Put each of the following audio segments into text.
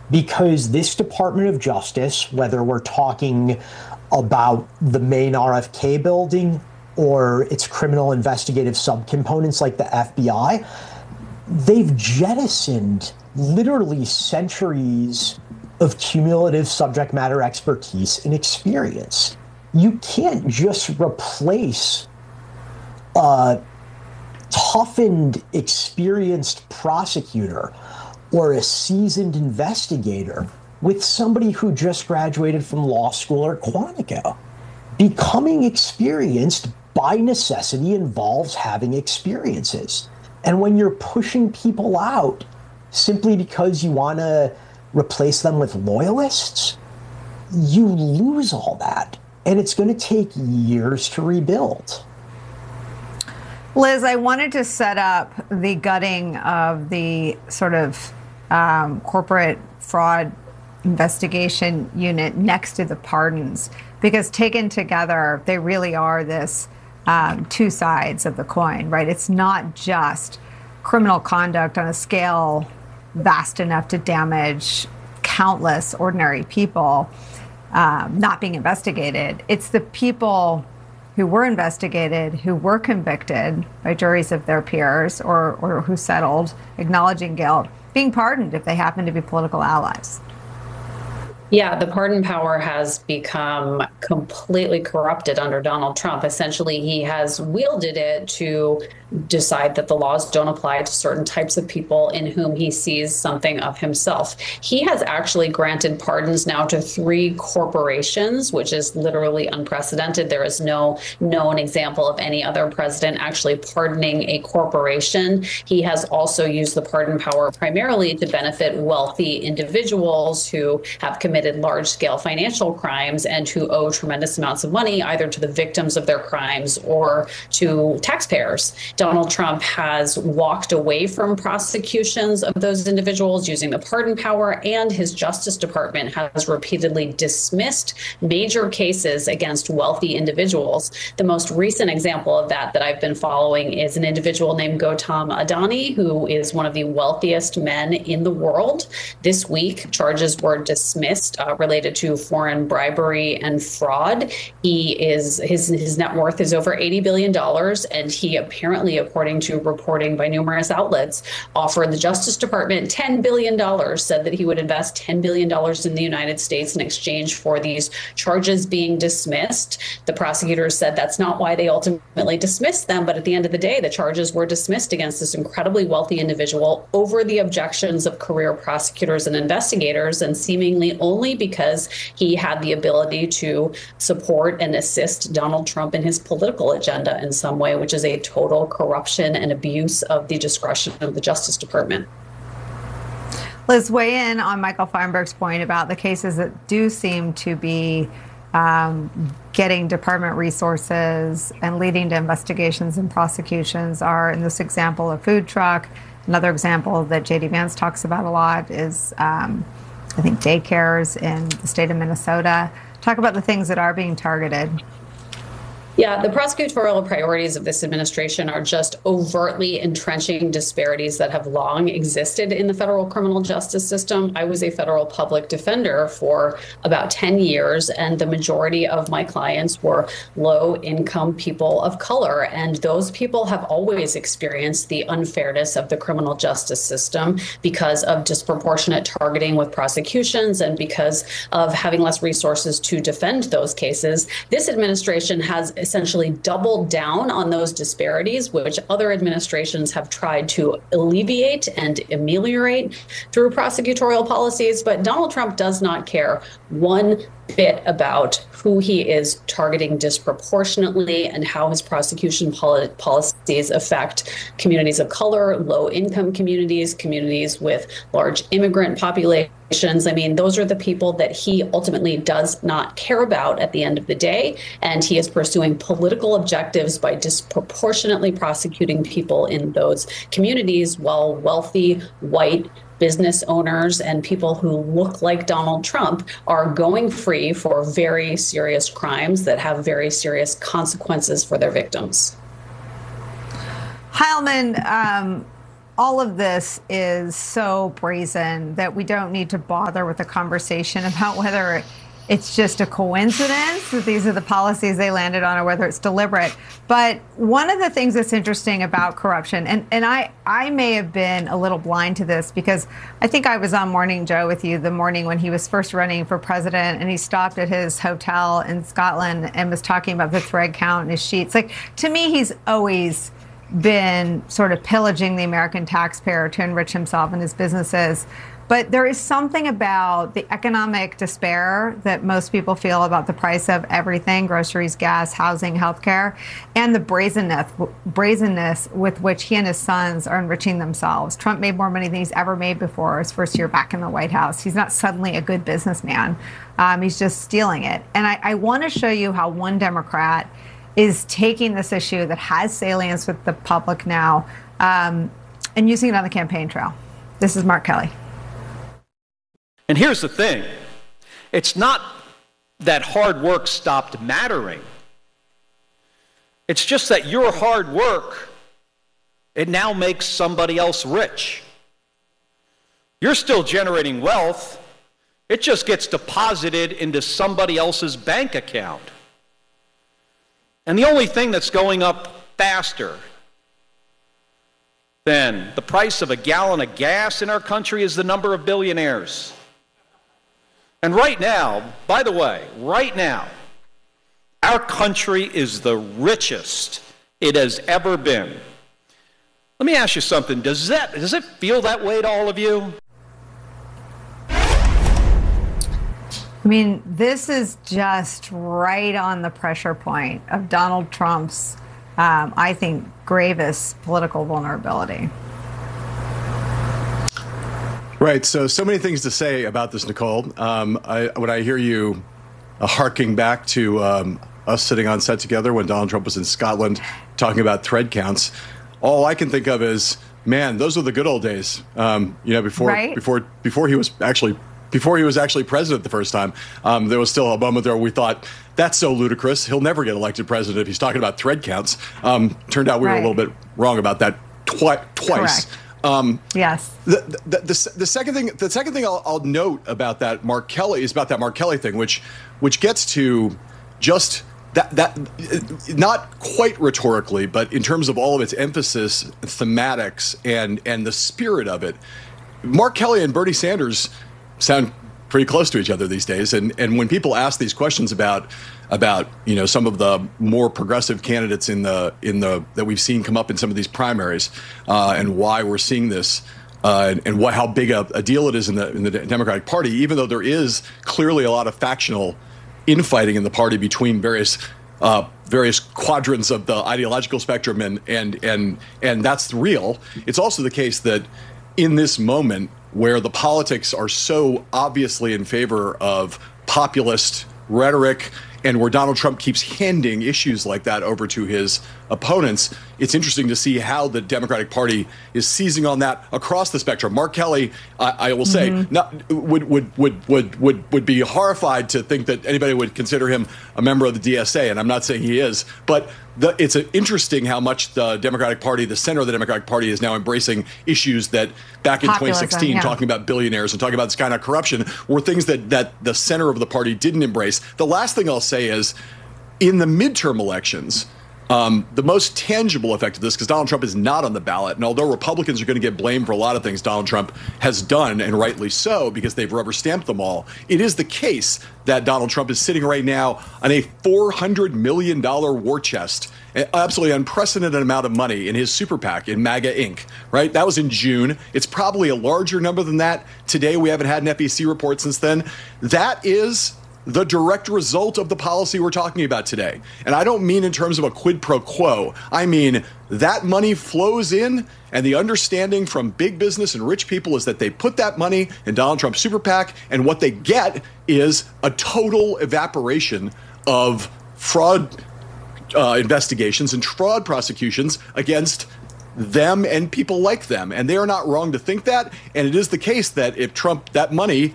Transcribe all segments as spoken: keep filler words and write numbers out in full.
because this Department of Justice, whether we're talking about the main R F K building or its criminal investigative subcomponents like the F B I, they've jettisoned literally centuries of cumulative subject matter expertise and experience. You can't just replace a toughened, experienced prosecutor or a seasoned investigator with somebody who just graduated from law school or Quantico. Becoming experienced by necessity involves having experiences. And when you're pushing people out simply because you want to replace them with loyalists, you lose all that. And it's going to take years to rebuild. Liz, I wanted to set up the gutting of the sort of um, corporate fraud investigation unit next to the pardons, because taken together, they really are this um, two sides of the coin, right? It's not just criminal conduct on a scale vast enough to damage countless ordinary people um, not being investigated. It's the people who were investigated, who were convicted by juries of their peers or, or who settled, acknowledging guilt, being pardoned if they happen to be political allies. Yeah, the pardon power has become completely corrupted under Donald Trump. Essentially, he has wielded it to decide that the laws don't apply to certain types of people in whom he sees something of himself. He has actually granted pardons now to three corporations, which is literally unprecedented. There is no known example of any other president actually pardoning a corporation. He has also used the pardon power primarily to benefit wealthy individuals who have committed large-scale financial crimes and who owe tremendous amounts of money either to the victims of their crimes or to taxpayers. Donald Trump has walked away from prosecutions of those individuals using the pardon power, and his Justice Department has repeatedly dismissed major cases against wealthy individuals. The most recent example of that that I've been following is an individual named Gautam Adani, who is one of the wealthiest men in the world. This week, charges were dismissed uh, related to foreign bribery and fraud. He is his his net worth is over eighty billion dollars, and he apparently, according to reporting by numerous outlets, offered the Justice Department ten billion dollars, said that he would invest ten billion dollars in the United States in exchange for these charges being dismissed. The prosecutors said that's not why they ultimately dismissed them, but at the end of the day, the charges were dismissed against this incredibly wealthy individual over the objections of career prosecutors and investigators, and seemingly only because he had the ability to support and assist Donald Trump in his political agenda in some way, which is a total corruption and abuse of the discretion of the Justice Department. Liz, weigh in on Michael Feinberg's point about the cases that do seem to be um, getting department resources and leading to investigations and prosecutions are, in this example, a food truck. Another example that J D Vance talks about a lot is, um, I think, daycares in the state of Minnesota. Talk about the things that are being targeted. Yeah, the prosecutorial priorities of this administration are just overtly entrenching disparities that have long existed in the federal criminal justice system. I was a federal public defender for about ten years, and the majority of my clients were low-income people of color. And those people have always experienced the unfairness of the criminal justice system because of disproportionate targeting with prosecutions and because of having less resources to defend those cases. This administration has essentially doubled down on those disparities, which other administrations have tried to alleviate and ameliorate through prosecutorial policies. But Donald Trump does not care one bit about who he is targeting disproportionately and how his prosecution poli- policies affect communities of color, low-income communities, communities with large immigrant populations. I mean, those are the people that he ultimately does not care about at the end of the day. And he is pursuing political objectives by disproportionately prosecuting people in those communities, while wealthy, white business owners and people who look like Donald Trump are going free for very serious crimes that have very serious consequences for their victims. Heilman, um, all of this is so brazen that we don't need to bother with a conversation about whether it's just a coincidence that these are the policies they landed on or whether it's deliberate. But one of the things that's interesting about corruption, and, and I, I may have been a little blind to this because I think I was on Morning Joe with you the morning when he was first running for president, and he stopped at his hotel in Scotland and was talking about the thread count in his sheets. Like, to me, he's always been sort of pillaging the American taxpayer to enrich himself and his businesses. But there is something about the economic despair that most people feel about the price of everything, groceries, gas, housing, healthcare, and the brazenness, brazenness with which he and his sons are enriching themselves. Trump made more money than he's ever made before his first year back in the White House. He's not suddenly a good businessman. Um, he's just stealing it. And I, I want to show you how one Democrat is taking this issue that has salience with the public now um, and using it on the campaign trail. This is Mark Kelly. And here's the thing. It's not that hard work stopped mattering. It's just that your hard work, it now makes somebody else rich. You're still generating wealth. It just gets deposited into somebody else's bank account. And the only thing that's going up faster than the price of a gallon of gas in our country is the number of billionaires. And right now, by the way, right now, our country is the richest it has ever been. Let me ask you something. Does that, does it feel that way to all of you? I mean, this is just right on the pressure point of Donald Trump's, um, I think, gravest political vulnerability. Right. So, so many things to say about this, Nicole. Um, I, when I hear you uh, harking back to um, us sitting on set together when Donald Trump was in Scotland talking about thread counts, all I can think of is, man, those are the good old days. Um, you know, before right? before before he was actually before he was actually president the first time. Um, there was still a moment there where we thought, that's so ludicrous. He'll never get elected president if he's talking about thread counts. Um, turned out we right. were a little bit wrong about that twi- twice. Correct. Um, yes. The, the, the, the second thing, the second thing I'll, I'll note about that Mark Kelly is about that Mark Kelly thing, which, which gets to just that, that not quite rhetorically, but in terms of all of its emphasis, thematics, and, and the spirit of it. Mark Kelly and Bernie Sanders sound pretty close to each other these days. And, and when people ask these questions about, about, you know, some of the more progressive candidates in the, in the, that we've seen come up in some of these primaries, uh, and why we're seeing this, uh, and, and what, how big a, a deal it is in the, in the Democratic Party, even though there is clearly a lot of factional infighting in the party between various, uh, various quadrants of the ideological spectrum, and, and, and, and that's real. It's also the case that in this moment, where the politics are so obviously in favor of populist rhetoric, and where Donald Trump keeps handing issues like that over to his opponents, it's interesting to see how the Democratic Party is seizing on that across the spectrum. Mark Kelly, I, I will say, mm-hmm. not, would, would would would would would be horrified to think that anybody would consider him a member of the D S A, and I'm not saying he is, but the, it's a, interesting how much the Democratic Party, the center of the Democratic Party, is now embracing issues that back in Populism, twenty sixteen, yeah. talking about billionaires and talking about this kind of corruption, were things that that the center of the party didn't embrace. The last thing I'll say is, in the midterm elections, Um, the most tangible effect of this, because Donald Trump is not on the ballot, and although Republicans are going to get blamed for a lot of things Donald Trump has done, and rightly so, because they've rubber stamped them all, it is the case that Donald Trump is sitting right now on a four hundred million dollars war chest, an absolutely unprecedented amount of money in his super PAC, in MAGA Incorporated, right? That was in June. It's probably a larger number than that. Today, we haven't had an F E C report since then. That is the direct result of the policy we're talking about today. And I don't mean in terms of a quid pro quo. I mean, that money flows in, and the understanding from big business and rich people is that they put that money in Donald Trump's super PAC, and what they get is a total evaporation of fraud uh, investigations and fraud prosecutions against them and people like them. And they are not wrong to think that. And it is the case that if Trump, that money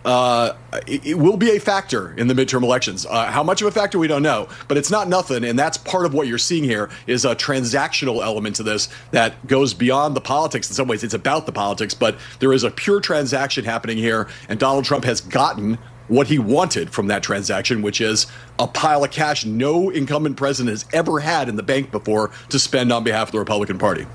uh, it, it will be a factor in the midterm elections. Uh, how much of a factor, we don't know, but it's not nothing. And that's part of what you're seeing here is a transactional element to this that goes beyond the politics. In some ways, it's about the politics, but there is a pure transaction happening here. And Donald Trump has gotten what he wanted from that transaction, which is a pile of cash no incumbent president has ever had in the bank before to spend on behalf of the Republican Party.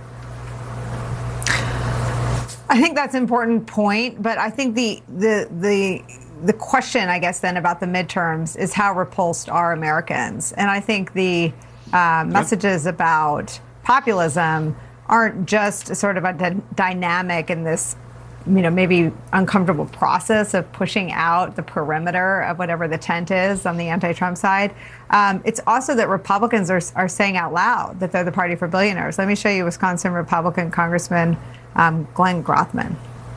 I think that's an important point, but I think the the the the question, I guess, then about the midterms is how repulsed are Americans, and I think the uh, messages yep. about populism aren't just sort of a d- dynamic in this, you know, maybe uncomfortable process of pushing out the perimeter of whatever the tent is on the anti-Trump side. Um, it's also that Republicans are are saying out loud that they're the party for billionaires. Let me show you Wisconsin Republican Congressman um, Glenn Grothman.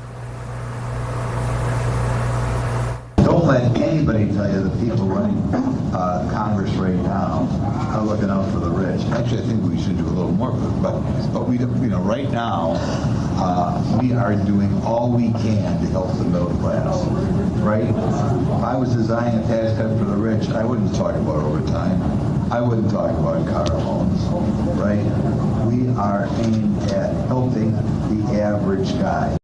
Don't let anybody tell you the people running uh, Congress right now are looking out for the rich. Actually, I think we should do a little more, but but we, you know, right now uh, we are doing all we can to help the middle class. Right? If I was designing a tax cut for the rich, I wouldn't talk about overtime. I wouldn't talk about car loans. Right? We are aimed at helping the average guy.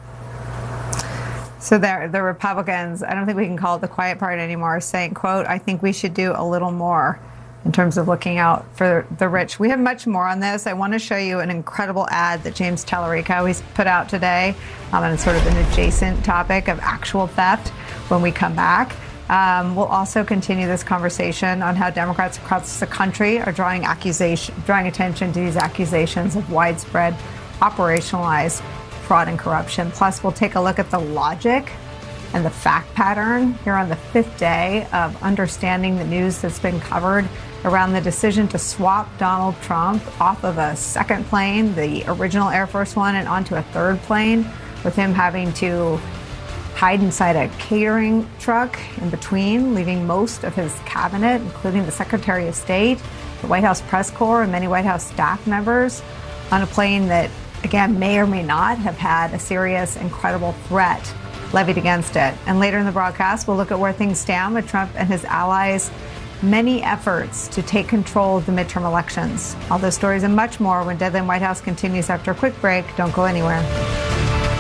So there, the Republicans, I don't think we can call it the quiet part anymore, saying, quote, I think we should do a little more in terms of looking out for the rich. We have much more on this. I want to show you an incredible ad that James Tallarico has put out today um, on sort of an adjacent topic of actual theft when we come back. Um, we'll also continue this conversation on how Democrats across the country are drawing accusation, drawing attention to these accusations of widespread operationalized fraud and corruption. Plus, we'll take a look at the logic and the fact pattern here on the fifth day of understanding the news that's been covered around the decision to swap Donald Trump off of a second plane, the original Air Force One, and onto a third plane, with him having to hide inside a catering truck in between, leaving most of his cabinet, including the Secretary of State, the White House press corps, and many White House staff members on a plane that, again, may or may not have had a serious and credible threat levied against it. And later in the broadcast, we'll look at where things stand with Trump and his allies' many efforts to take control of the midterm elections. All those stories and much more when Deadline White House continues after a quick break. Don't go anywhere.